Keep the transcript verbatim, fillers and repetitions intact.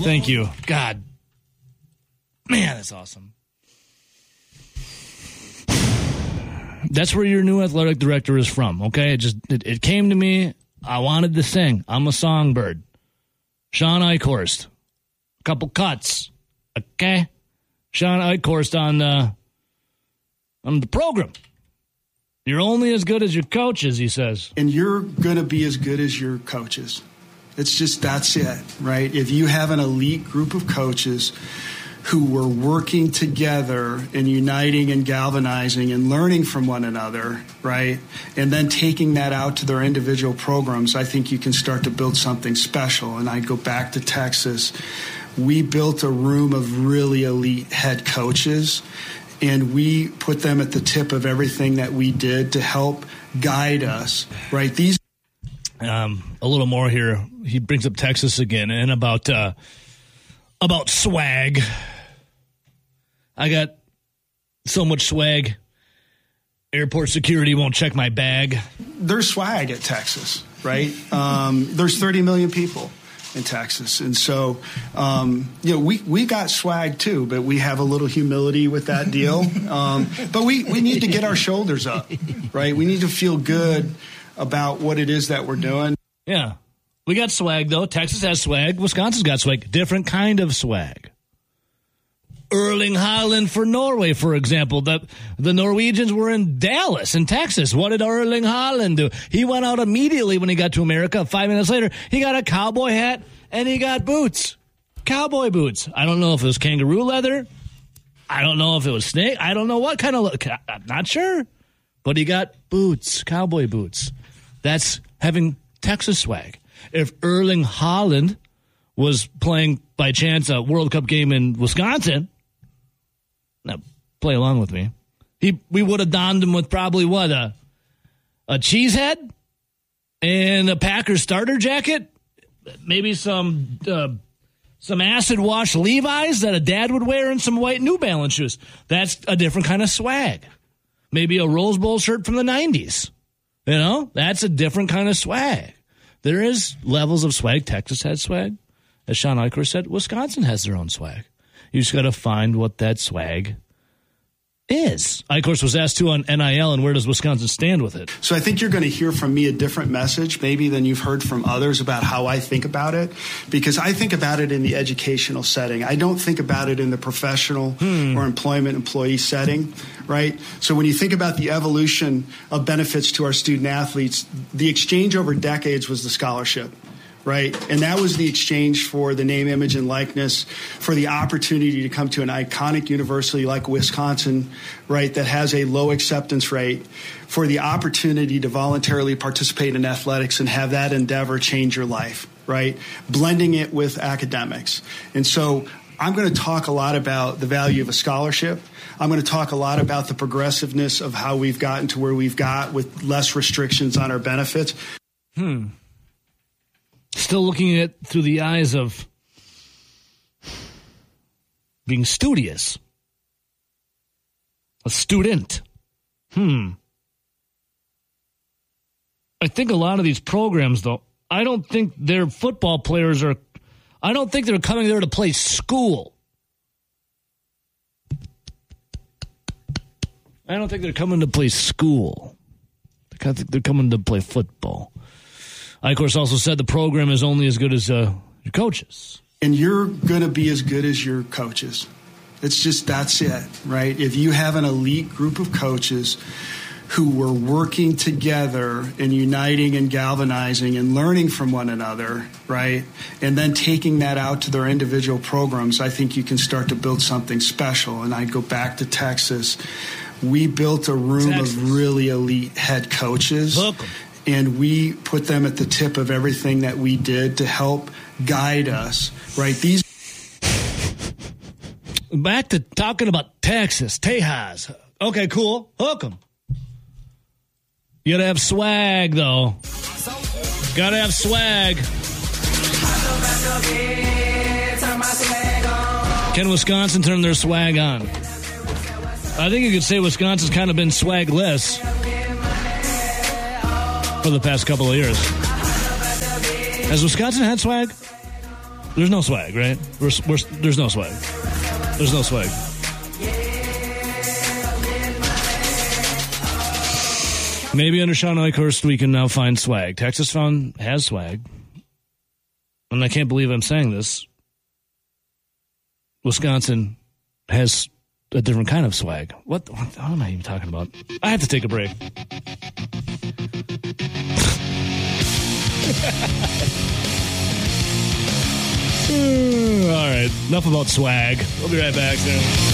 Thank you. God. Man, that's awesome. That's where your new athletic director is from, okay? It just it, it came to me. I wanted to sing. I'm a songbird. Sean Eichhorst. A couple cuts, okay? Sean Eichhorst on, uh, on the program. You're only as good as your coaches, he says. And you're going to be as good as your coaches. It's just, that's it, right? If you have an elite group of coaches who were working together and uniting and galvanizing and learning from one another, right? And then taking that out to their individual programs, I think you can start to build something special. And I go back to Texas. We built a room of really elite head coaches, and we put them at the tip of everything that we did to help guide us, right? These um, a little more here. He brings up Texas again and about uh, about swag. I got so much swag. Airport security won't check my bag. There's swag at Texas, right? Um, there's thirty million people in Texas. And so, um, you know, we, we got swag too, but we have a little humility with that deal. Um, but we, we need to get our shoulders up, right? We need to feel good about what it is that we're doing. Yeah. We got swag, though. Texas has swag. Wisconsin's got swag. Different kind of swag. Erling Haaland for Norway, for example. The the Norwegians were in Dallas, in Texas. What did Erling Haaland do? He went out immediately when he got to America. Five minutes later, he got a cowboy hat and he got boots. Cowboy boots. I don't know if it was kangaroo leather. I don't know if it was snake. I don't know what kind of... I'm not sure. But he got boots, cowboy boots. That's having Texas swag. If Erling Haaland was playing, by chance, a World Cup game in Wisconsin... Now, play along with me. He we would have donned him with probably what a a cheese head and a Packers starter jacket, maybe some uh, some acid wash Levi's that a dad would wear, and some white New Balance shoes. That's a different kind of swag. Maybe a Rose Bowl shirt from the nineties. You know, that's a different kind of swag. There is levels of swag. Texas has swag, as Sean Eichhorst said. Wisconsin has their own swag. You just got to find what that swag is. Eichhorst was asked, too, on N I L, and where does Wisconsin stand with it? So I think you're going to hear from me a different message, maybe, than you've heard from others about how I think about it, because I think about it in the educational setting. I don't think about it in the professional hmm. or employment employee setting, right? So when you think about the evolution of benefits to our student athletes, the exchange over decades was the scholarship. Right. And that was the exchange for the name, image, and likeness, for the opportunity to come to an iconic university like Wisconsin, right, that has a low acceptance rate, for the opportunity to voluntarily participate in athletics and have that endeavor change your life, right, blending it with academics. And so I'm going to talk a lot about the value of a scholarship. I'm going to talk a lot about the progressiveness of how we've gotten to where we've got with less restrictions on our benefits. Hmm. Still looking at it through the eyes of being studious. A student. Hmm. I think a lot of these programs, though, I don't think their football players are, I don't think they're coming there to play school. I don't think they're coming to play school. I think they're coming to play football. I, of course, also said the program is only as good as uh, your coaches. And you're going to be as good as your coaches. It's just, that's it, right? If you have an elite group of coaches who were working together and uniting and galvanizing and learning from one another, right, and then taking that out to their individual programs, I think you can start to build something special. And I go back to Texas. We built a room Texas. of really elite head coaches. Welcome. And we put them at the tip of everything that we did to help guide us, right? These. Back to talking about Texas, Tejas. Okay, cool. Hook 'em. You gotta have swag, though. Gotta have swag. Can Wisconsin turn their swag on? I think you could say Wisconsin's kind of been swagless for the past couple of years. Has Wisconsin had swag? There's no swag, right? We're, we're, there's no swag. There's no swag. Maybe under Sean Eichhorst we can now find swag. Texas found has swag. And I can't believe I'm saying this. Wisconsin has a different kind of swag. What, what, what am I even talking about? I have to take a break. All right, enough about swag. We'll be right back soon.